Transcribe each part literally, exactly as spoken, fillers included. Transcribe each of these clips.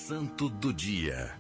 Santo do Dia.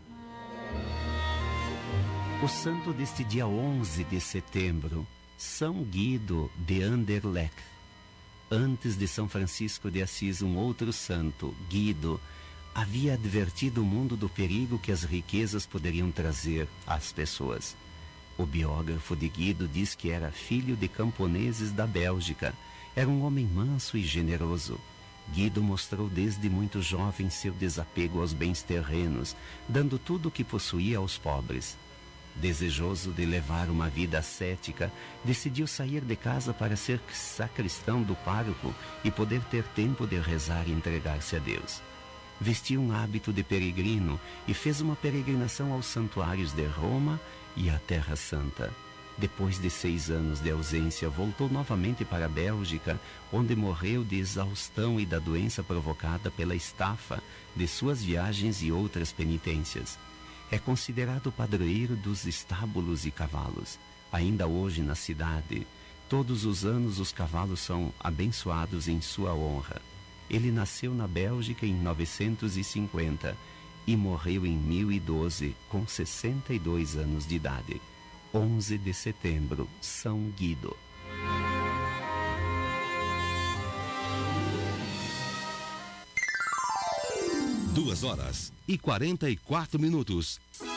O santo deste dia onze de setembro, São Guido de Anderlecht. Antes de São Francisco de Assis, um outro santo, Guido, havia advertido o mundo do perigo que as riquezas poderiam trazer às pessoas. O biógrafo de Guido diz que era filho de camponeses da Bélgica. Era um homem manso e generoso. Guido mostrou desde muito jovem seu desapego aos bens terrenos, dando tudo o que possuía aos pobres. Desejoso de levar uma vida ascética, decidiu sair de casa para ser sacristão do pároco e poder ter tempo de rezar e entregar-se a Deus. Vestiu um hábito de peregrino e fez uma peregrinação aos santuários de Roma e à Terra Santa. Depois de seis anos de ausência, voltou novamente para a Bélgica, onde morreu de exaustão e da doença provocada pela estafa de suas viagens e outras penitências. É considerado padroeiro dos estábulos e cavalos. Ainda hoje na cidade, todos os anos os cavalos são abençoados em sua honra. Ele nasceu na Bélgica em novecentos e cinquenta e morreu em mil e doze, com sessenta e dois anos de idade. onze de setembro, São Guido. Duas horas e quarenta e quatro minutos.